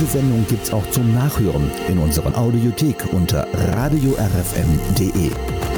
Sendung gibt's auch zum Nachhören in unserer Audiothek unter radiorfm.de.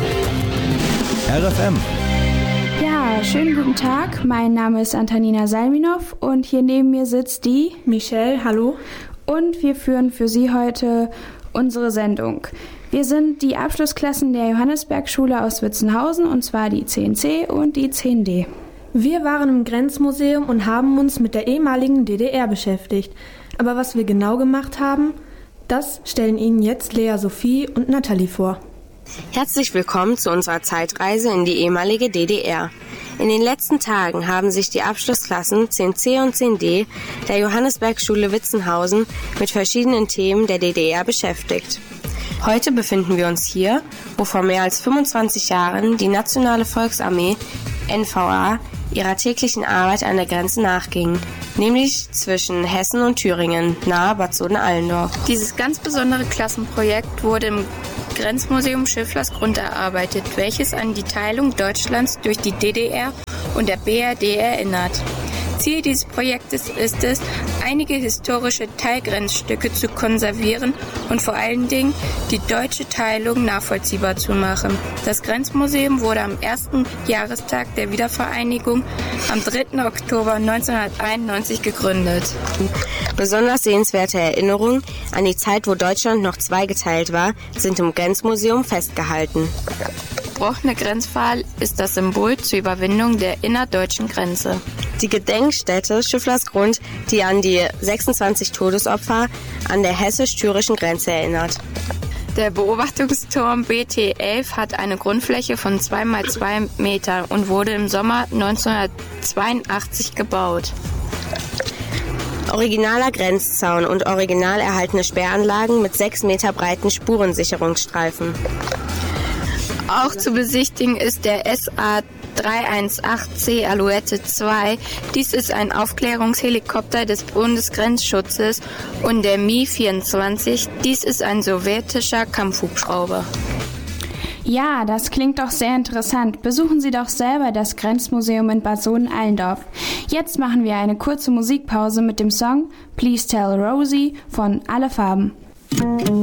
RFM. Ja, schönen guten Tag. Mein Name ist Antonina Salminov und hier neben mir sitzt die Michelle, hallo. Und wir führen für Sie heute unsere Sendung. Wir sind die Abschlussklassen der Johannesberg-Schule aus Witzenhausen, und zwar die 10C und die 10D. Wir waren im Grenzmuseum und haben uns mit der ehemaligen DDR beschäftigt. Aber was wir genau gemacht haben, das stellen Ihnen jetzt Lea, Sophie und Nathalie vor. Herzlich willkommen zu unserer Zeitreise in die ehemalige DDR. In den letzten Tagen haben sich die Abschlussklassen 10C und 10D der Johannesberg-Schule Witzenhausen mit verschiedenen Themen der DDR beschäftigt. Heute befinden wir uns hier, wo vor mehr als 25 Jahren die Nationale Volksarmee, NVA, ihrer täglichen Arbeit an der Grenze nachging, nämlich zwischen Hessen und Thüringen, nahe Bad Sohn-Allendorf. Dieses ganz besondere Klassenprojekt wurde im Grenzmuseum Schifflersgrund erarbeitet, welches an die Teilung Deutschlands durch die DDR und der BRD erinnert. Ziel dieses Projektes ist es, einige historische Teilgrenzstücke zu konservieren und vor allen Dingen die deutsche Teilung nachvollziehbar zu machen. Das Grenzmuseum wurde am ersten Jahrestag der Wiedervereinigung am 3. Oktober 1991 gegründet. Besonders sehenswerte Erinnerungen an die Zeit, wo Deutschland noch zweigeteilt war, sind im Grenzmuseum festgehalten. Der gebrochene Grenzpfahl ist das Symbol zur Überwindung der innerdeutschen Grenze. Die Gedenkstätte Schifflersgrund, die an die 26 Todesopfer an der hessisch-thürischen Grenze erinnert. Der Beobachtungsturm BT11 hat eine Grundfläche von 2 x 2 Meter und wurde im Sommer 1982 gebaut. Originaler Grenzzaun und original erhaltene Sperranlagen mit 6 Meter breiten Spurensicherungsstreifen. Auch zu besichtigen ist der SA-318C Alouette 2. Dies ist ein Aufklärungshelikopter des Bundesgrenzschutzes, und der Mi-24. Dies ist ein sowjetischer Kampfhubschrauber. Ja, das klingt doch sehr interessant. Besuchen Sie doch selber das Grenzmuseum in Bad Sohn-Allendorf. Jetzt machen wir eine kurze Musikpause mit dem Song Please Tell Rosie von Alle Farben.